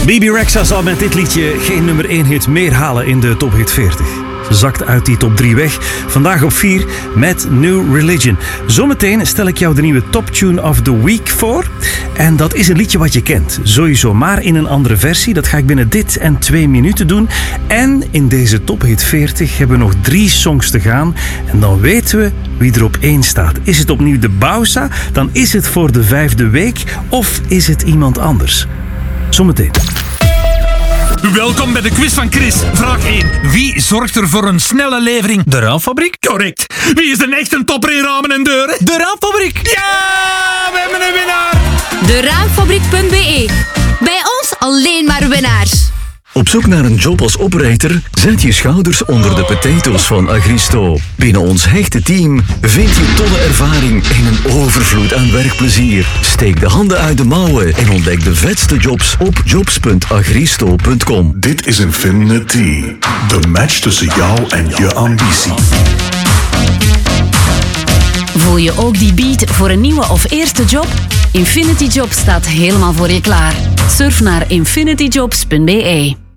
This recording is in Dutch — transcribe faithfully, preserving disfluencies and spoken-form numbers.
Bebe Rexha zal met dit liedje geen nummer één hit meer halen in de Top Hit veertig. Ze zakt uit die top drie weg. Vandaag op vier met New Religion. Zometeen stel ik jou de nieuwe Top Tune of the Week voor. En dat is een liedje wat je kent. Sowieso, maar in een andere versie. Dat ga ik binnen dit en twee minuten doen. En in deze Top Hit veertig hebben we nog drie songs te gaan. En dan weten we wie er op één staat. Is het opnieuw de Bausa? Dan is het voor de vijfde week. Of is het iemand anders? Zometeen. Welkom bij de quiz van Chris. Vraag één. Wie zorgt er voor een snelle levering? De Raamfabriek? Correct. Wie is de echte topper in ramen en deuren? De Raamfabriek! Ja, we hebben een winnaar. De raamfabriek punt b e. Bij ons alleen maar winnaars. Op zoek naar een job als operator? Zet je schouders onder de potatoes van Agristo. Binnen ons hechte team vind je tolle ervaring en een overvloed aan werkplezier. Steek de handen uit de mouwen en ontdek de vetste jobs op jobs punt agristo punt com. Dit is Infinity. De match tussen jou en je ambitie. Voel je ook die beat voor een nieuwe of eerste job? Infinity Jobs staat helemaal voor je klaar. Surf naar infinity jobs punt b e.